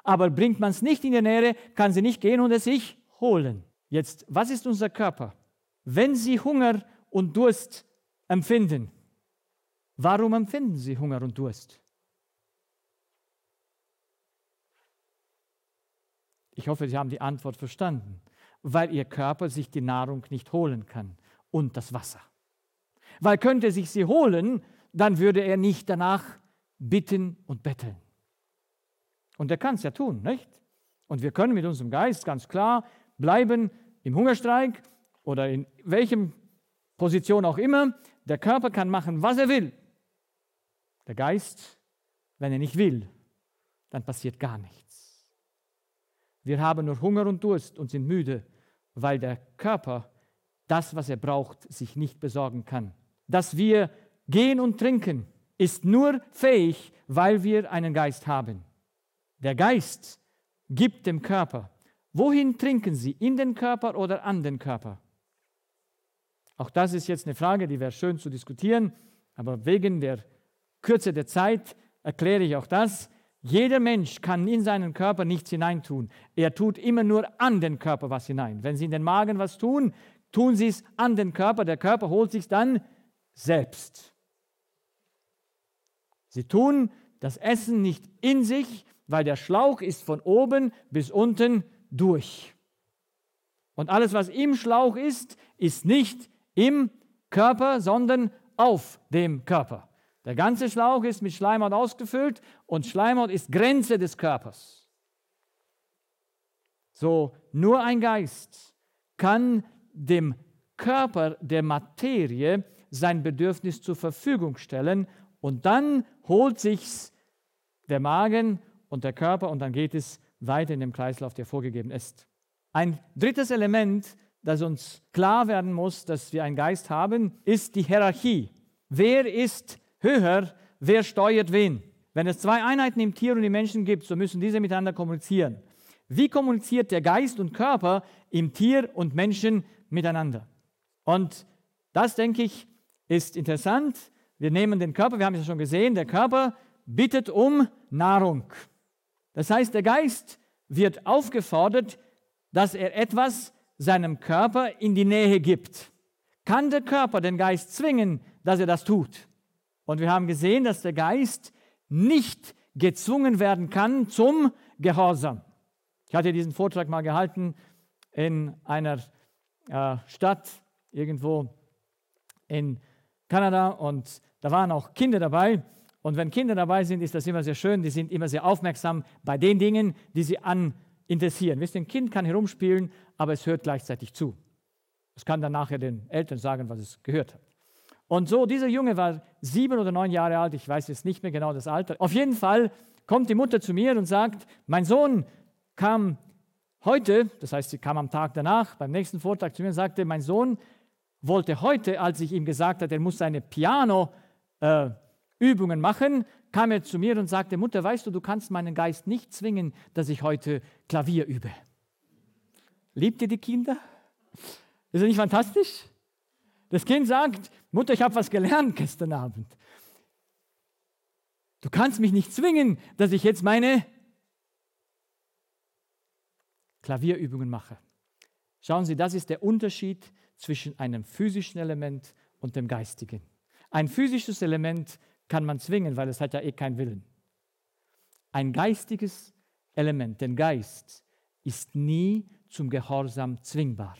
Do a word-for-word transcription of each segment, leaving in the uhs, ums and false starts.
aber bringt man es nicht in die Nähe, kann sie nicht gehen und es sich holen. Jetzt, was ist unser Körper? Wenn Sie Hunger und Durst empfinden, warum empfinden Sie Hunger und Durst? Ich hoffe, Sie haben die Antwort verstanden. Weil Ihr Körper sich die Nahrung nicht holen kann und das Wasser. Weil könnte sich sie holen, dann würde er nicht danach bitten und betteln. Und er kann es ja tun, nicht? Und wir können mit unserem Geist ganz klar bleiben im Hungerstreik oder in welchem Position auch immer. Der Körper kann machen, was er will. Der Geist, wenn er nicht will, dann passiert gar nichts. Wir haben nur Hunger und Durst und sind müde, weil der Körper das, was er braucht, sich nicht besorgen kann. Dass wir gehen und trinken, ist nur fähig, weil wir einen Geist haben. Der Geist gibt dem Körper. Wohin trinken Sie? In den Körper oder an den Körper? Auch das ist jetzt eine Frage, die wäre schön zu diskutieren, aber wegen der Kürze der Zeit erkläre ich auch das. Jeder Mensch kann in seinen Körper nichts hineintun. Er tut immer nur an den Körper was hinein. Wenn Sie in den Magen was tun, tun Sie es an den Körper. Der Körper holt sich dann selbst. Sie tun das Essen nicht in sich, weil der Schlauch ist von oben bis unten durch. Und alles, was im Schlauch ist, ist nicht im Körper, sondern auf dem Körper. Der ganze Schlauch ist mit Schleimhaut ausgefüllt und Schleimhaut ist Grenze des Körpers. So, nur ein Geist kann dem Körper der Materie sein Bedürfnis zur Verfügung stellen und dann holt sich's der Magen und der Körper und dann geht es weiter in dem Kreislauf, der vorgegeben ist. Ein drittes Element, das uns klar werden muss, dass wir einen Geist haben, ist die Hierarchie. Wer ist höher, wer steuert wen? Wenn es zwei Einheiten im Tier und im Menschen gibt, so müssen diese miteinander kommunizieren. Wie kommuniziert der Geist und Körper im Tier und Menschen miteinander? Und das, denke ich, ist interessant. Wir nehmen den Körper, wir haben es ja schon gesehen, der Körper bittet um Nahrung. Das heißt, der Geist wird aufgefordert, dass er etwas seinem Körper in die Nähe gibt. Kann der Körper den Geist zwingen, dass er das tut? Und wir haben gesehen, dass der Geist nicht gezwungen werden kann zum Gehorsam. Ich hatte diesen Vortrag mal gehalten in einer äh, Stadt irgendwo in Kanada und da waren auch Kinder dabei. Und wenn Kinder dabei sind, ist das immer sehr schön. Die sind immer sehr aufmerksam bei den Dingen, die sie an interessieren. Wisst ihr, ein Kind kann herumspielen, aber es hört gleichzeitig zu. Es kann dann nachher den Eltern sagen, was es gehört hat. Und so, dieser Junge war sieben oder neun Jahre alt, ich weiß jetzt nicht mehr genau das Alter. Auf jeden Fall kommt die Mutter zu mir und sagt, mein Sohn kam heute, das heißt, sie kam am Tag danach, beim nächsten Vortrag zu mir und sagte, mein Sohn wollte heute, als ich ihm gesagt habe, er muss seine Piano-Übungen äh, machen, kam er zu mir und sagte, Mutter, weißt du, du kannst meinen Geist nicht zwingen, dass ich heute Klavier übe. Liebt ihr die Kinder? Ist das nicht fantastisch? Das Kind sagt, Mutter, ich habe was gelernt gestern Abend. Du kannst mich nicht zwingen, dass ich jetzt meine Klavierübungen mache. Schauen Sie, das ist der Unterschied zwischen einem physischen Element und dem geistigen. Ein physisches Element kann man zwingen, weil es hat ja eh keinen Willen. Ein geistiges Element, den Geist, ist nie zum Gehorsam zwingbar.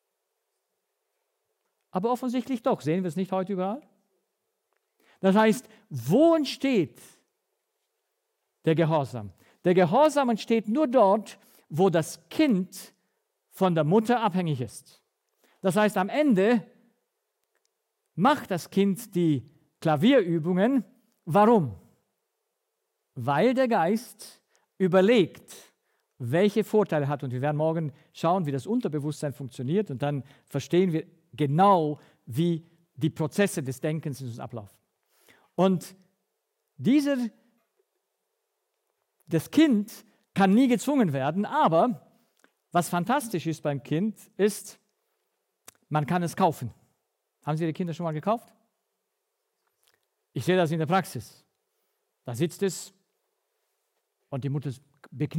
Aber offensichtlich doch. Sehen wir es nicht heute überall? Das heißt, wo entsteht der Gehorsam? Der Gehorsam entsteht nur dort, wo das Kind von der Mutter abhängig ist. Das heißt, am Ende macht das Kind die Klavierübungen. Warum? Weil der Geist überlegt, welche Vorteile hat. Und wir werden morgen schauen, wie das Unterbewusstsein funktioniert und dann verstehen wir genau, wie die Prozesse des Denkens in uns ablaufen. Und dieser, das Kind kann nie gezwungen werden, aber was fantastisch ist beim Kind, ist, man kann es kaufen. Haben Sie Ihre Kinder schon mal gekauft? Ich sehe das in der Praxis. Da sitzt es und die Mutter bekniet